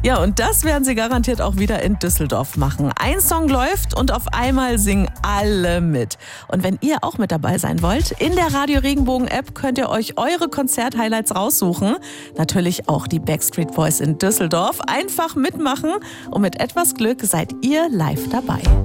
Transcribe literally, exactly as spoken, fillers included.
Ja, und das werden sie garantiert auch wieder in Düsseldorf machen. Ein Song läuft und auf einmal singen alle mit. Und wenn ihr auch mit dabei sein wollt, in der Radio Regenbogen App könnt ihr euch eure Konzert-Highlights raussuchen. Natürlich auch die Backstreet Boys in Düsseldorf. Einfach mitmachen und mit etwas Glück seid ihr live dabei.